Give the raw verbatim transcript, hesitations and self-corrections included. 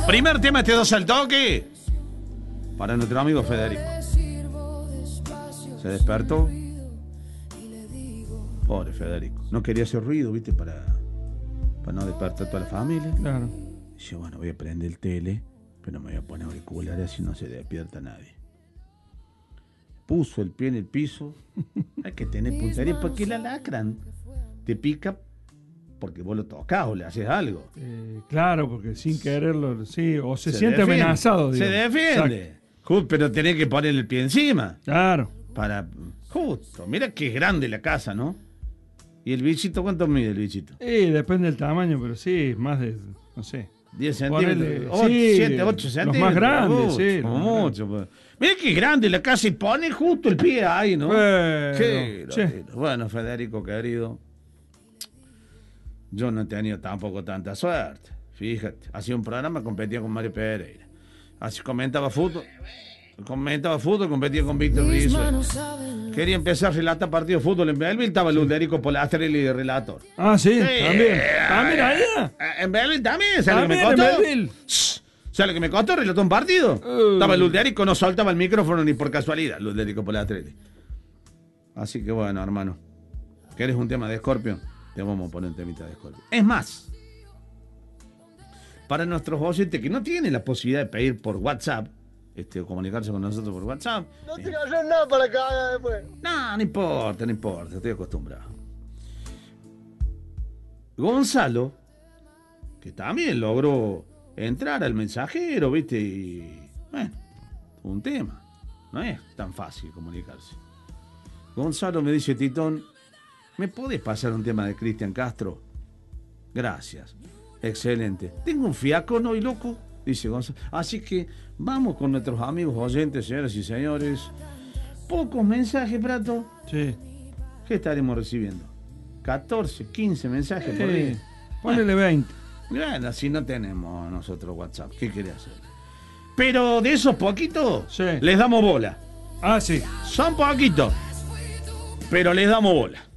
Primer tema, este dos al toque. Para nuestro amigo Federico. Se despertó. Pobre Federico. No quería hacer ruido, ¿viste? Para, para no despertar a toda la familia. Claro. Dice, bueno, voy a prender el tele, pero me voy a poner auriculares así no se despierta nadie. Puso el pie en el piso. Hay que tener puntería porque el alacrán te pica porque vos lo tocás o le haces algo. Eh, claro, porque sin quererlo, sí, o se, Se siente defiende, amenazado. Se digamos. defiende. Ju- Pero tenés que poner el pie encima. Claro. Para. Justo. Mira que es grande la casa, ¿no? ¿Y el bichito cuánto mide el bichito? Sí, depende del tamaño, pero sí, más de, no sé. diez Ponele, centímetros. sí, siete, ocho centímetros. los más grandes, mucho, sí, como los más mucho. Pues. Mira que grande la casa y pone justo el pie ahí, ¿no? Bueno, Qué sí. locura. Bueno, Federico, querido. Yo no he tenido tampoco tanta suerte. Fíjate, hacía un programa, competía con Mario Pereira. Así comentaba fútbol. Comentaba fútbol, competía con Víctor Rizzo. Quería empezar a relatar partidos de fútbol en Belleville. Estaba Luderico Polastrelli de relator. Ah, sí, Sí. también. También allá. En Belleville también, ¿sabes lo que me También en costó? Belleville. Shh, ¿sabes lo que me costó? Relató un partido. Uh. Estaba Luderico, no soltaba el micrófono ni por casualidad. Luderico Polastrelli. Así que bueno, hermano. ¿Querés un tema de Scorpion? Te vamos a poner un temita de Scorpion. Es más, para nuestros oyentes que no tienen la posibilidad de pedir por WhatsApp, este, o comunicarse con nosotros por WhatsApp. No te hacer nada para la cagada después. No, no importa, no importa, estoy acostumbrado. Gonzalo, que también logró entrar al mensajero, ¿viste? Y, bueno, un tema. No es tan fácil comunicarse. Gonzalo me dice, Titón, ¿me podés pasar un tema de Cristian Castro? Gracias. Excelente. Tengo un fiaco, ¿no? Y loco, dice Gonzalo. Así que vamos con nuestros amigos oyentes, señoras y señores. Pocos mensajes, Prato. Sí. ¿Qué estaremos recibiendo? catorce, quince mensajes por Sí. día. Ponele veinte. Bueno, así no tenemos nosotros WhatsApp. ¿Qué querés hacer? Pero de esos poquitos, Sí. les damos bola. Ah, sí. Son poquitos, pero les damos bola.